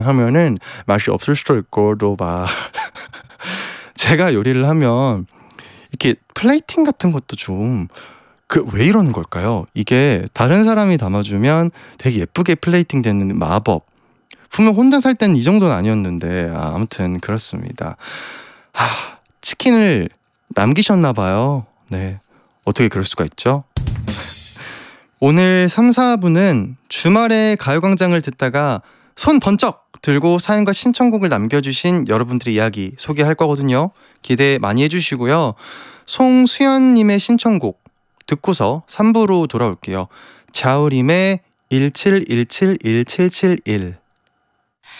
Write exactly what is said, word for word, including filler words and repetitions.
하면은 맛이 없을 수도 있고 또 막 제가 요리를 하면 이렇게 플레이팅 같은 것도 좀 그 왜 이러는 걸까요? 이게 다른 사람이 담아주면 되게 예쁘게 플레이팅 되는 마법. 분명 혼자 살 때는 이 정도는 아니었는데 아, 아무튼 그렇습니다. 하, 치킨을 남기셨나 봐요. 네, 어떻게 그럴 수가 있죠? 오늘 삼, 사 부는 주말에 가요광장을 듣다가 손 번쩍 들고 사연과 신청곡을 남겨주신 여러분들의 이야기 소개할 거거든요. 기대 많이 해주시고요. 송수연님의 신청곡 듣고서 삼 부로 돌아올게요. 자우림의 일칠일칠일칠칠일